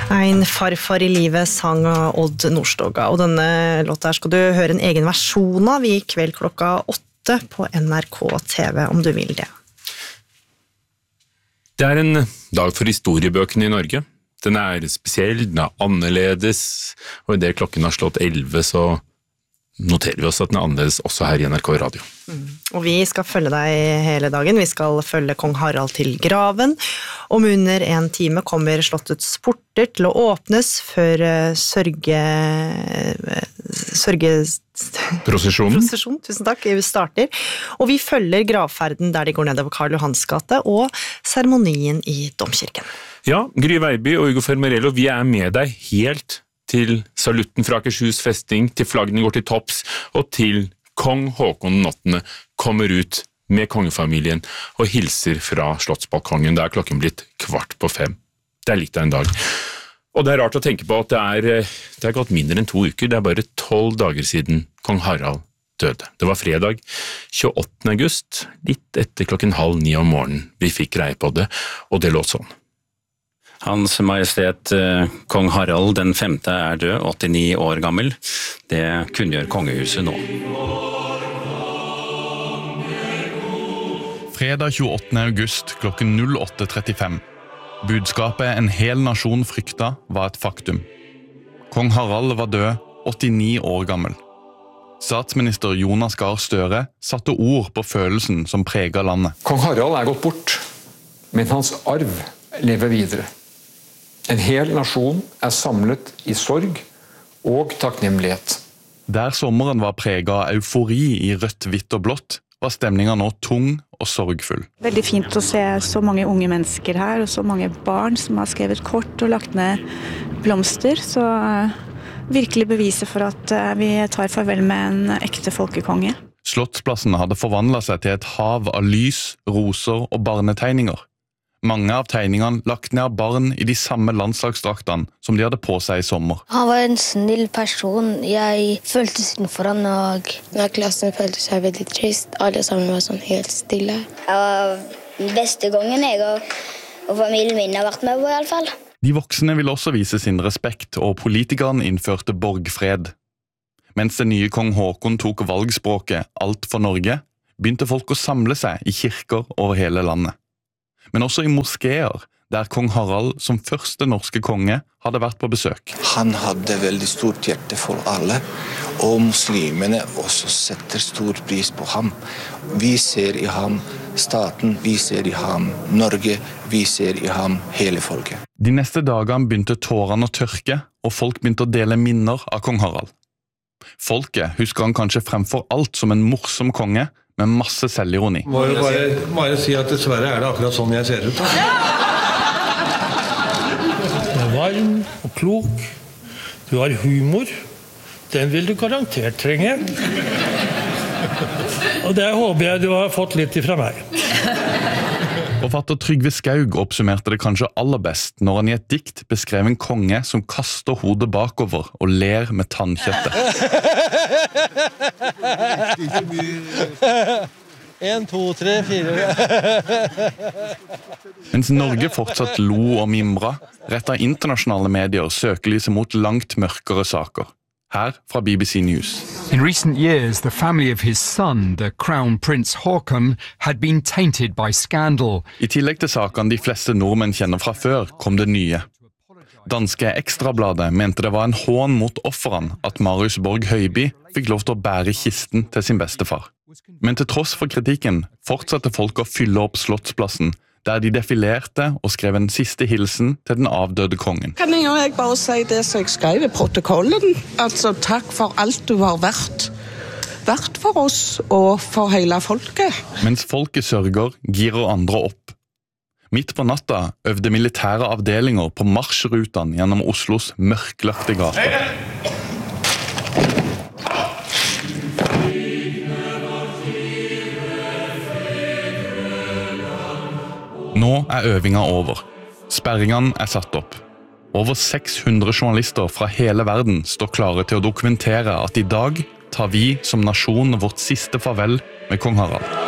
En farfar i livet sang Odd Nordstoga, og denne låta her skal du høre en egen versjon av I kveld klokka 8 på NRK TV, om du vil det. Det en dag for historiebøkene I Norge. Den spesiell, den annerledes, og I det klokken har slått 11, så noterer vi oss at den annerledes også her I NRK Radio. Og vi skal følge deg hele dagen. Vi skal følge kong Harald til graven. Om under 1 time kommer slottets porter til å åpnes før Prosesjon, tusen takk, starter. Og vi følger gravferden der de går nedover Karl Johans gate og seremonien I domkirken. Ja, Gry Veiby og Ugo Fermarello, vi med deg helt til salutten fra Akershus festing, til flaggene går til topps, og til kong Håkon 8. kommer ut med kongefamilien og hilser fra slottsbalkongen. Det klokken blitt 4:15. Det litt av en dag. Og det rart å tenke på at det gått mindre enn 2 uker. Det bare 12 dager siden kong Harald døde. Det var fredag 28. august, litt etter klokken 8:30 om morgenen. Vi fikk greie på det, og det låt sånn. Hans Majestet Kong Harald den 5. død, 89 år gammel. Det kunngjør kongehuset nå. Fredag 28. august klokken 08:35. Budskapet en hel nasjon frykta var et faktum. Kong Harald var død, 89 år gammel. Statsminister Jonas Gahr Støre satte ord på følelsen som preget landet. Kong Harald gått bort, men hans arv lever videre. En hel nasjon samlet I sorg og takknemlighet. Der sommeren var preget av eufori I rødt, hvitt og blått, var stemningen nå tung og sorgfull. Veldig fint å se så mange unge mennesker her, og så mange barn som har skrevet kort og lagt ned blomster, så virkelig beviser for at vi tar farvel med en ekte folkekonge. Slottsplassen hadde forvandlet seg til et hav av lys, roser og barnetegninger. Mange av tegningene lagt ned av barn I de samme landslagsdraktene som de hadde på seg I sommer. Han var en snill person. Jeg følte synd for han, og klassen følte seg veldig trist. Alle sammen var sånn helt stille. Det var den beste gangen jeg og familien min har vært med på I alle fall. De voksne ville også vise sin respekt, og politikerne innførte borgfred. Mens den nye kong Håkon tok valgspråket «Alt for Norge», begynte folk å samle seg I kirker over hele landet. Men også I moskéer, der kong Harald som første norske konge hadde vært på besøk. Han hadde veldig stort hjerte for alle, og muslimene også setter stor pris på ham. Vi ser I ham staten, vi ser I ham Norge, vi ser I ham hele folket. De neste dagene begynte tårene å tørke, og folk begynte å dele minner av kong Harald. Folket husker han kanskje fremfor alt som en morsom konge, med masse selvironi. Må jo bare si at dessverre det akkurat sånn jeg ser ut. Du varm og klok. Du har humor. Den vil du garantert trenge. Og det håper jeg du har fått litt ifra meg. Forfatter Trygve Skaug oppsummerte det kanskje aller best når han I et dikt beskrev en konge som kaster hodet bakover og ler med tannkjøttet. 1, 2, 3, 4. Mens Norge fortsatt lo og mimra, rettet internasjonale medier søkelyset mot langt mørkere saker. Her fra BBC News. In recent years, the family of his son, the Crown Prince Haakon, had been tainted by scandal. I tillegg til sakene de fleste nordmenn kjenner fra før, kom det nye. Danske Ekstrabladet mente det var en hån mot offeren at Marius Borg Høiby fikk lov til å bære kisten til sin bestefar. Men til tross for kritikken fortsatte folk å fylle opp Slottsplassen, der de defilerte og skrev en siste hilsen til den avdøde kongen. Kan jeg bare si det som jeg skrev I protokollen? Altså, takk for alt du har vært for oss og for hele folket. Mens folket sørger, girer andre opp. Midt på natta øvde militære avdelinger på marsjrutene gjennom Oslos mørklagte gater. Nå øvinga over. Sperringene satt opp. Over 600 journalister fra hele verden står klare til å dokumentere at I dag tar vi som nasjon vårt siste farvel med kong Harald.